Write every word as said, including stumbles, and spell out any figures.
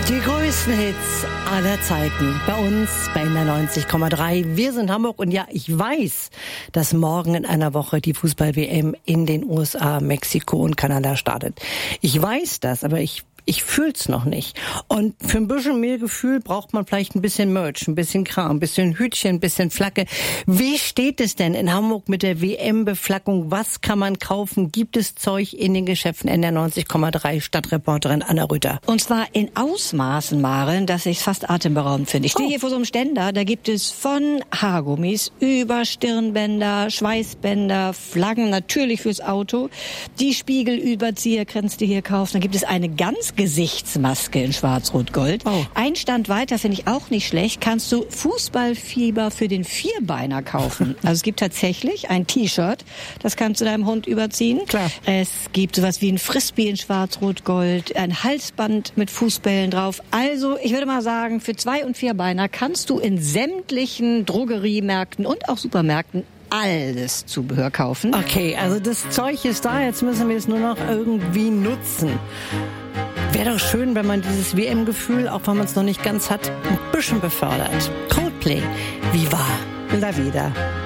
Die größten Hits aller Zeiten bei uns bei N R neunzig Komma drei. Wir sind Hamburg und ja, ich weiß, dass morgen in einer Woche die Fußball-W M in den U S A, Mexiko und Kanada startet. Ich weiß das, aber ich Ich fühl's noch nicht. Und für ein bisschen mehr Gefühl braucht man vielleicht ein bisschen Merch, ein bisschen Kram, ein bisschen Hütchen, ein bisschen Flagge. Wie steht es denn in Hamburg mit der W M-Beflaggung? Was kann man kaufen? Gibt es Zeug in den Geschäften? N R neunzig Komma drei Stadtreporterin Anna Rütter. Und zwar in Ausmaßen, Maren, dass ich es fast atemberaubend finde. Ich stehe oh. hier vor so einem Ständer, da gibt es von Haargummis über Stirnbänder, Schweißbänder, Flaggen, natürlich fürs Auto, die Spiegelüberzieher kannst du hier kaufen. Dann gibt es eine ganz Gesichtsmaske in Schwarz-Rot-Gold. Oh. Ein Stand weiter finde ich auch nicht schlecht. Kannst du Fußballfieber für den Vierbeiner kaufen. Also es gibt tatsächlich ein T-Shirt, das kannst du deinem Hund überziehen. Klar. Es gibt sowas wie ein Frisbee in Schwarz-Rot-Gold, ein Halsband mit Fußbällen drauf. Also ich würde mal sagen, für Zwei- und Vierbeiner kannst du in sämtlichen Drogeriemärkten und auch Supermärkten alles Zubehör kaufen. Okay, also das Zeug ist da, jetzt müssen wir es nur noch irgendwie nutzen. Wäre doch schön, wenn man dieses W M-Gefühl, auch wenn man es noch nicht ganz hat, ein bisschen befördert. Coldplay, Viva la Vida.